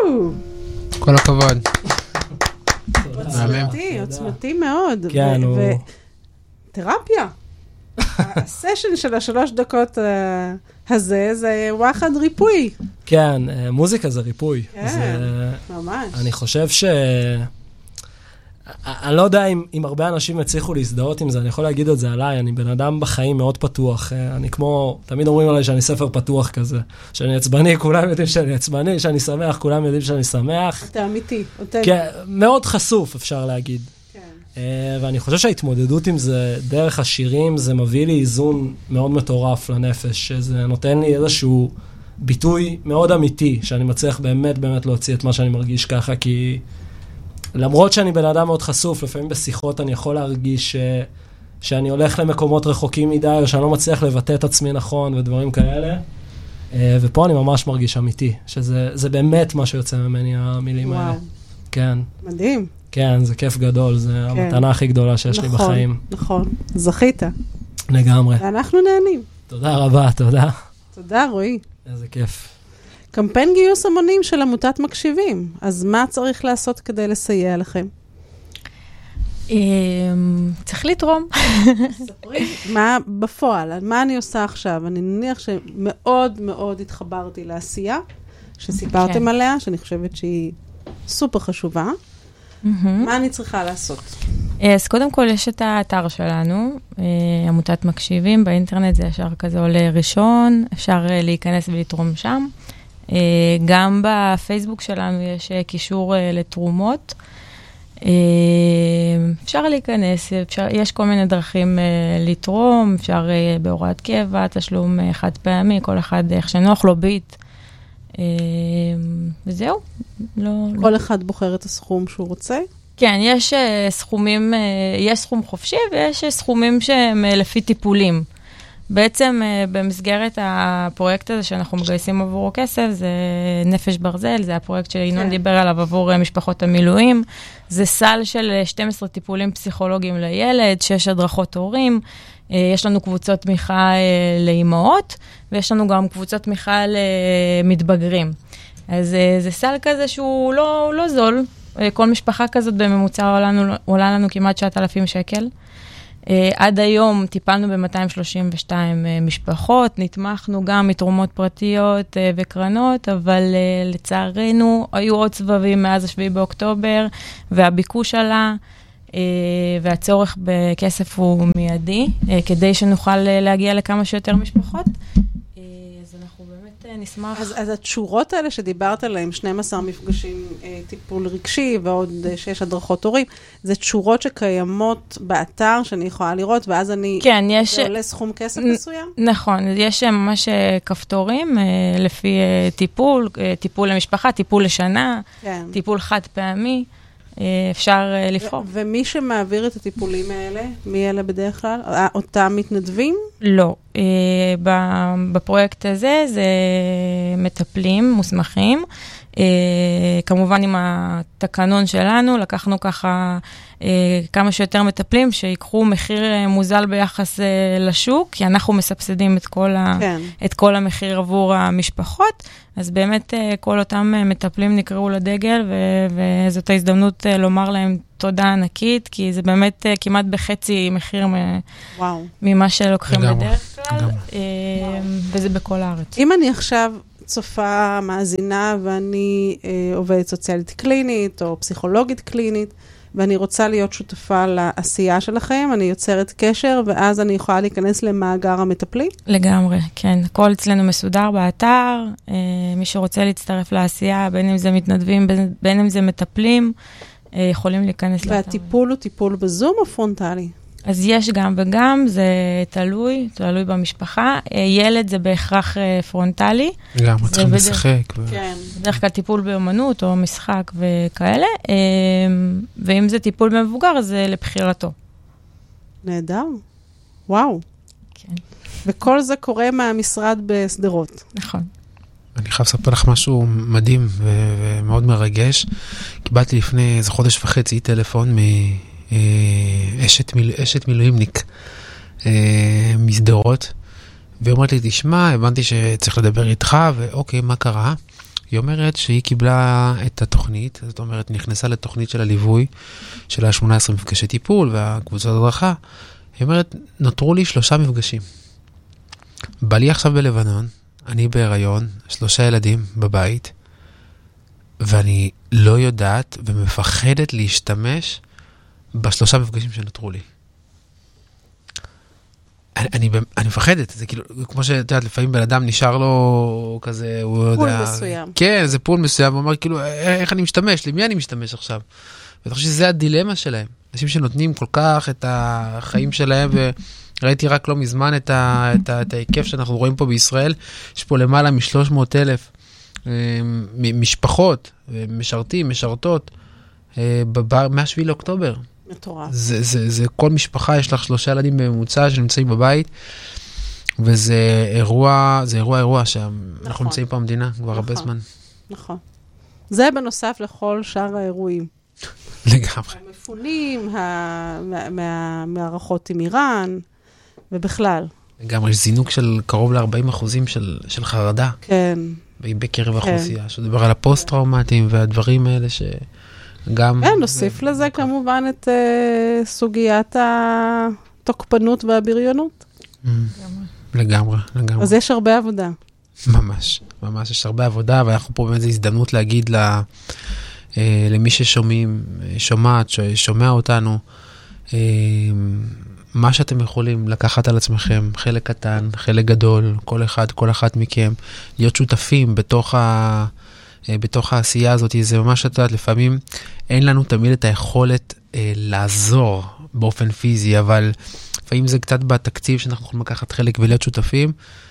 כל הכבוד. עוצמתי מאוד. כן, הוא... תרפיה. הסשן של 3 דקות הזה, זה וואחד ריפוי. כן, מוזיקה זה ריפוי. כן, ממש. אני חושב אני לא יודע אם הרבה אנשים הצליחו להזדהות עם זה, אני יכול להגיד את זה עליי, אני בן אדם בחיים מאוד פתוח, אני כמו, תמיד אומרים עליי שאני ספר פתוח כזה, שאני עצבני, כולם יודעים שאני עצבני, שאני שמח, כולם יודעים שאני שמח. אתה אמיתי. כן, מאוד חשוף אפשר להגיד. ואני חושב שההתמודדות עם זה, דרך השירים, זה מביא לי איזון מאוד מטורף לנפש, שזה נותן לי איזשהו ביטוי מאוד אמיתי, שאני מצליח באמת להוציא את מה שאני מרגיש ככה, כי למרות שאני בן אדם מאוד חשוף, לפעמים בשיחות אני יכול להרגיש שאני הולך למקומות רחוקים מדי, או שאני לא מצליח לבטא את עצמי נכון, ודברים כאלה. ופה אני ממש מרגיש אמיתי, שזה באמת מה שיוצא ממני, המילים האלה. כן. מדהים. כן, זה כיף גדול, זה המתנה הכי גדולה שיש לי בחיים. נכון, זכית. לגמרי. ואנחנו נהנים. תודה רבה, תודה. תודה, רועי. איזה כיף. קמפיין גיוס המונים של עמותת מקשיבים. אז מה צריך לעשות כדי לסייע לכם? צריך לתרום. ספרי, מה בפועל? מה אני עושה עכשיו? אני נניח שמאוד מאוד התחברתי לעשייה, שסיפרתם עליה, שאני חושבת שהיא סופר חשובה. מה אני צריכה לעשות? אז קודם כל יש את האתר שלנו, עמותת מקשיבים, באינטרנט זה ישר כזה עולה ראשון, אפשר להיכנס ולתרום שם. גם בפייסבוק שלנו יש קישור לתרומות. אפשר להיכנס, יש כל מיני דרכים לתרום, אפשר בהוראת קבע, תשלום חד פעמי, כל אחד איך שנוח לו ביט. וזהו. כל אחד בוחר את הסכום שהוא רוצה? כן, יש סכומים, יש סכום חופשי ויש סכומים שהם לפי טיפולים. בעצם במסגרת הפרויקט הזה שאנחנו מגייסים עבורו כסף, זה נפש ברזל, זה הפרויקט שאינון דיבר עליו עבור משפחות המילואים. זה סל של 12 טיפולים פסיכולוגיים לילד, 6 הדרכות הורים, יש לנו קבוצות תמיכה לאימהות, ויש לנו גם קבוצות תמיכה למתבגרים. אז זה סל כזה שהוא לא זול. כל משפחה כזאת בממוצע עולה לנו כמעט 9,000 שקל. עד היום טיפלנו ב-232 משפחות, נתמכנו גם מתרומות פרטיות וקרנות, אבל לצערנו היו עוד סבבים מאז 7 באוקטובר, והביקוש עלה, והצורך בכסף הוא מיידי, כדי שנוכל להגיע לכמה שיותר משפחות. אז אנחנו באמת נשמח. אז התשורות האלה שדיברת עליהן, 12 מפגשים טיפול רגשי ועוד 6 הדרכות הורים, זה תשורות שקיימות באתר שאני יכולה לראות, ואז זה עולה סכום כסף מסוים? נכון, יש ממש כפתורים לפי טיפול למשפחה, טיפול לשנה, טיפול חד פעמי. אפשר לבחור. ומי שמעביר את הטיפולים האלה, מי אלה בדרך כלל? אותם מתנדבים? לא. בפרויקט הזה זה מטפלים מוסמכים. כמובן עם התקנון שלנו, לקחנו ככה כמה שיותר מטפלים שיקחו מחיר מוזל ביחס לשוק, כי אנחנו מסבסדים את כל המחיר עבור המשפחות, אז באמת כל אותם מטפלים נקראו לדגל, וזאת ההזדמנות לומר להם תודה ענקית, כי זה באמת כמעט בחצי מחיר ממה שלוקחים בדרך כלל, וזה בכל הארץ. אם אני עכשיו צופה מאזינה ואני עובדת סוציאלית קלינית או פסיכולוגית קלינית, ואני רוצה להיות שותפה לעשייה שלכם, אני יוצרת קשר, ואז אני יכולה להיכנס למאגר המטפלים? לגמרי, כן. הכל אצלנו מסודר באתר, מי שרוצה להצטרף לעשייה, בין אם זה מתנדבים, בין אם זה מטפלים, יכולים להיכנס לאתר. והטיפול הוא טיפול בזום או פרונטלי? אז יש גם וגם, זה תלוי במשפחה. ילד זה בהכרח פרונטלי. גם, צריכים לשחק. כן, בדרך כלל טיפול באמנות או משחק וכאלה. ואם זה טיפול במבוגר, זה לבחירתו. נהדר. וואו. כן. וכל זה קורה מהמשרד בסדרות. נכון. אני חייב לספר לך משהו מדהים ומאוד מרגש. קיבלתי לפני איזה חודש וחצי טלפון אשת מילואימניק מסדרות, והיא אומרת לי, תשמע, הבנתי שצריך לדבר איתך, ואוקיי, מה קרה? היא אומרת שהיא קיבלה את התוכנית, זאת אומרת, נכנסה לתוכנית של הליווי, של ה-18 מפגשי טיפול והקבוצות הדרכה. היא אומרת, נותרו לי 3 מפגשים. בא לי עכשיו בלבנון, אני בהיריון, 3 ילדים בבית, ואני לא יודעת ומפחדת להשתמש ב3 מפגשים שנותרו לי. אני מפחדת, זה כאילו, כמו שאת יודעת, לפעמים בן אדם נשאר לו כזה, הוא יודע... פול מסוים. כן, זה פול מסוים, הוא אומר כאילו, איך אני משתמש? למי אני משתמש עכשיו? ואני חושב שזה הדילמה שלהם. אנשים שנותנים כל כך את החיים שלהם, וראיתי רק לא מזמן את ההיקף שאנחנו רואים פה בישראל, יש פה למעלה מ-300,000 משפחות, משרתים, משרתות, מה-7 לאוקטובר. מטורף. זה כל משפחה, יש לך 3 ילדים בממוצע שנמצאים בבית, וזה אירוע שאנחנו נמצאים פה במדינה כבר הרבה זמן. נכון. זה בנוסף לכל שאר האירועים. לגמרי. המפונים, מהמערכות עם איראן, ובכלל. לגמרי, יש זינוק של קרוב ל-40% של חרדה. כן. בקרב האוכלוסייה, שדבר על הפוסט-טראומטיים והדברים האלה שגם... כן, נוסיף לזה כמובן את סוגיית התוקפנות והבריונות. לגמרי. אז יש הרבה עבודה. ממש, יש הרבה עבודה, ואנחנו פה באמת זו הזדמנות להגיד למי ששומע אותנו, מה שאתם יכולים לקחת על עצמכם, חלק קטן, חלק גדול, כל אחת מכם, להיות שותפים בתוך העשייה הזאת, זה ממש, את יודעת, לפעמים אין לנו תמיד את היכולת לעזור באופן פיזי, אבל לפעמים זה קצת בתקציב שאנחנו יכולים לקחת חלק ולהיות שותפים,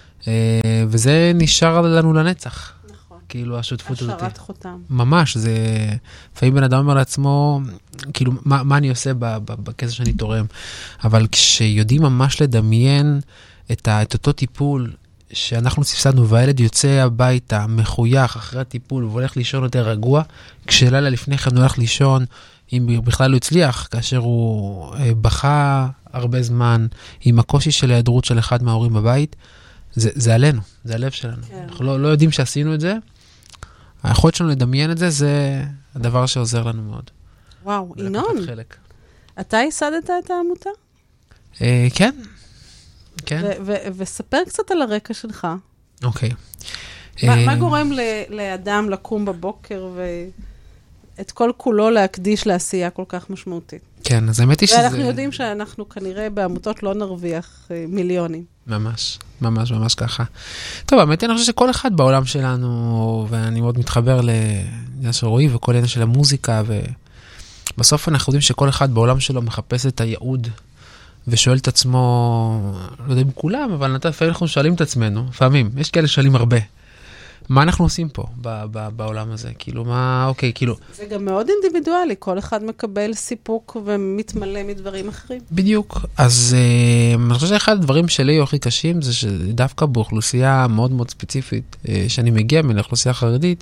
וזה נשאר לנו לנצח. נכון. כאילו, השותפות הזאת. השארת חותם. ממש, זה... לפעמים בן אדם אומר לעצמו, כאילו, מה אני עושה בכסף שאני תורם? אבל כשיודעים ממש לדמיין את אותו טיפול שאנחנו ספסדנו, והילד יוצא הביתה, מחוייך אחרי הטיפול, והולך לישון יותר רגוע, כשלילה לפני כן הוא הולך לישון, אם בכלל הוא הצליח, כאשר הוא בכה הרבה זמן, עם הקושי של ההיעדרות של אחד מההורים בבית, זה עלינו, זה הלב שלנו. כן. אנחנו לא יודעים שעשינו את זה, היכולת שלנו לדמיין את זה, זה הדבר שעוזר לנו מאוד. וואו, ינון, אתה ייסדת את העמותה? כן. כן. וספר קצת על הרקע שלך. אוקיי. מה גורם לאדם לקום בבוקר ואת כל כולו להקדיש לעשייה כל כך משמעותית? כן, אז האמת היא שזה... ואנחנו יודעים שאנחנו כנראה בעמותות לא נרוויח מיליונים. ממש ככה. טוב, האמת היא, אני חושב שכל אחד בעולם שלנו, ואני מאוד מתחבר לעניין של רועי וכל עניין של המוזיקה, ובסוף אנחנו יודעים שכל אחד בעולם שלו מחפש את הייעוד, ושואל את עצמו, לא יודע אם כולם, אבל לפעמים אנחנו שואלים את עצמנו, לפעמים, יש כאלה שואלים הרבה, מה אנחנו עושים פה בעולם הזה? כאילו, אוקיי, כאילו... זה גם מאוד אינדיבידואלי, כל אחד מקבל סיפוק ומתמלא מדברים אחרים. בדיוק, אז אני חושב שאחד הדברים שלי הכי קשים, זה שדווקא באוכלוסייה מאוד מאוד ספציפית, שאני מגיע מן האוכלוסייה החרדית,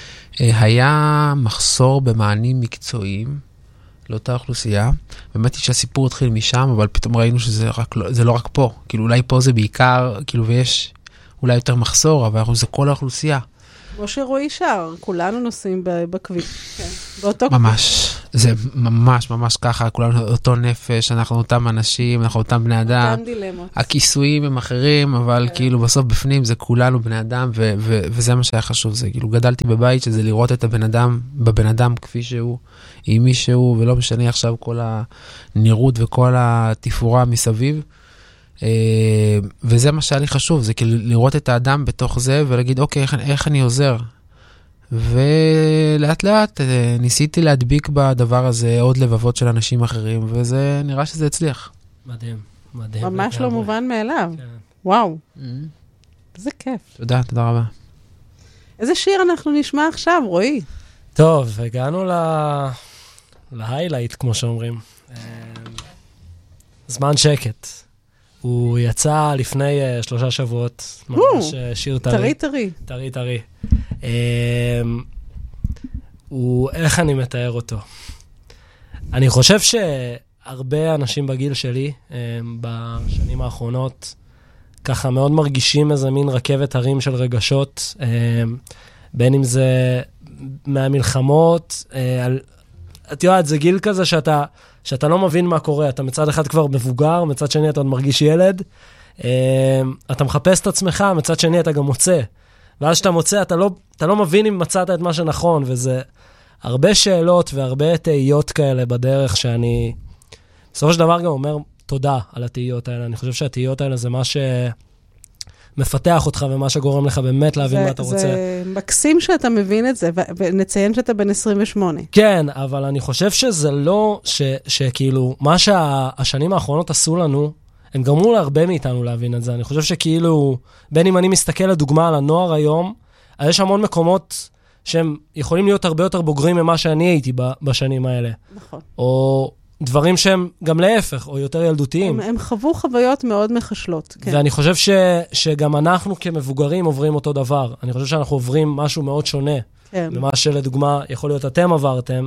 היה מחסור במענים מקצועיים, לאותה אוכלוסייה. באמת שהסיפור התחיל משם, אבל פתאום ראינו שזה לא רק פה. כאילו אולי פה זה בעיקר, כאילו ויש אולי יותר מחסור, אבל זה כל האוכלוסייה. כמו שרועי שר, כולנו נוסעים בכביש. באותו ממש, זה ממש ככה, כולנו אותו נפש, אנחנו אותם אנשים, אנחנו אותם בני אדם. אותם דילמות. הכיסויים הם אחרים, אבל כאילו בסוף בפנים זה כולנו בני אדם, וזה מה שהיה חשוב. זה כאילו גדלתי בבית שזה לראות את בבן אדם כפי שהוא, עם מי שהוא, ולא משנה עכשיו כל הנראות וכל התפאורה מסביב. וזה מה שהיה לי חשוב, זה כאילו לראות את האדם בתוך זה, ולהגיד, אוקיי, איך אני עוזר? ולאט לאט ניסיתי להדביק בדבר הזה עוד לבבות של אנשים אחרים, וזה נראה שזה הצליח. מדהים. ממש לא מובן מאליו. וואו. זה כיף. תודה רבה. איזה שיר אנחנו נשמע עכשיו, רועי? טוב, הגענו להיילייט, כמו שאומרים. זמן שקט. הוא יצא לפני 3 שבועות, ממש שיר טרי. טרי. איך אני מתאר אותו? אני חושב שהרבה אנשים בגיל שלי, בשנים האחרונות, ככה מאוד מרגישים איזה מין רכבת הרים של רגשות, בין אם זה מהמלחמות, את יודעת, זה גיל כזה שאתה לא מבין מה קורה, אתה מצד אחד כבר מבוגר, מצד שני אתה עוד מרגיש ילד, אתה מחפש את עצמך, מצד שני אתה גם מוצא, ואז שאתה מוצא, אתה לא מבין אם מצאת את מה שנכון, וזה הרבה שאלות והרבה תהיות כאלה בדרך, שאני בסופו של דבר גם אומר תודה על התהיות האלה, אני חושב שהתהיות האלה זה מה שמפתח אותך, ומה שגורם לך באמת להבין מה אתה רוצה. זה מקסים שאתה מבין את זה, ונציין שאתה בן 28. כן, אבל אני חושב שזה לא, שכאילו, מה שהשנים האחרונות עשו לנו, הם גרמו להרבה מאיתנו להבין את זה. אני חושב שכאילו, בין אם אני מסתכל לדוגמה על הנוער היום, יש המון מקומות שהם יכולים להיות הרבה יותר בוגרים ממה שאני הייתי בשנים האלה. נכון. או דברים שהם גם להפך, או יותר ילדותיים. הם חוו חוויות מאוד מחשלות. כן. ואני חושב שגם אנחנו כמבוגרים עוברים אותו דבר. אני חושב שאנחנו עוברים משהו מאוד שונה. כן. ממה שלדוגמה יכול להיות אתם עברתם.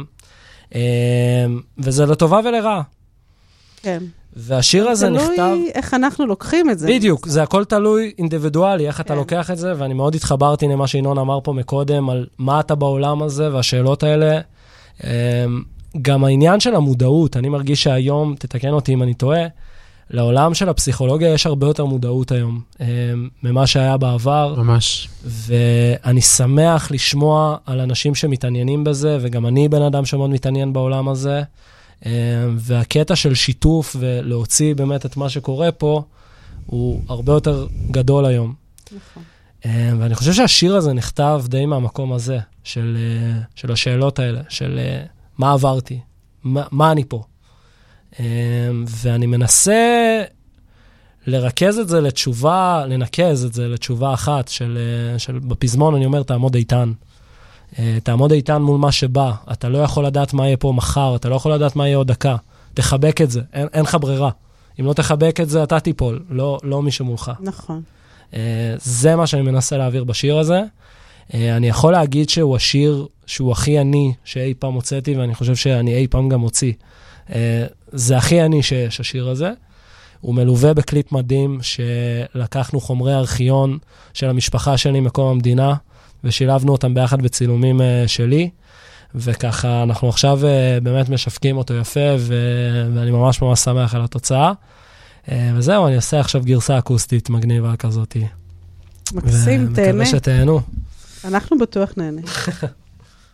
וזה לטובה ולרע. כן. והשיר הזה נכתב... תלוי איך אנחנו לוקחים את זה. בדיוק, זה הכל תלוי אינדיבידואלי, איך אתה לוקח את זה, ואני מאוד התחברתי למה שינון אמר פה מקודם, על מה אתה בעולם הזה, והשאלות האלה. גם העניין של המודעות, אני מרגיש שהיום, תתקן אותי אם אני טועה, לעולם של הפסיכולוגיה יש הרבה יותר מודעות היום, ממה שהיה בעבר. ממש. ואני שמח לשמוע על אנשים שמתעניינים בזה, וגם אני בן אדם שמאוד מתעניין בעולם הזה, והקטע של שיתוף ולהוציא באמת את מה שקורה פה, הוא הרבה יותר גדול היום. נכון. ואני חושב שהשיר הזה נכתב די מהמקום הזה, של השאלות האלה, של מה עברתי, מה אני פה. ואני מנסה לרכז את זה לתשובה, לנקז את זה לתשובה אחת, של בפזמון אני אומר, תעמוד איתן. תעמוד איתן מול מה שבא, אתה לא יכול לדעת מה יהיה פה מחר, אתה לא יכול לדעת מה יהיה עוד דקה, תחבק את זה, אין לך ברירה. אם לא תחבק את זה, אתה תיפול, לא מי שמולך. נכון. זה מה שאני מנסה להעביר בשיר הזה. אני יכול להגיד שהוא השיר שהוא הכי עני שאי פעם הוצאתי, ואני חושב שאני אי פעם גם הוציא. זה הכי עני שיש, השיר הזה. הוא מלווה בקליפ מדהים, שלקחנו חומרי ארכיון של המשפחה שלי מקום המדינה, ושילבנו אותם ביחד בצילומים שלי, וככה אנחנו עכשיו באמת משווקים אותו יפה, ואני ממש ממש שמח על התוצאה. וזהו, אני אעשה עכשיו גרסה אקוסטית מגניבה כזאת. מקסים, תהנה. ומקווה שתהנו. אנחנו בטוח נהנה.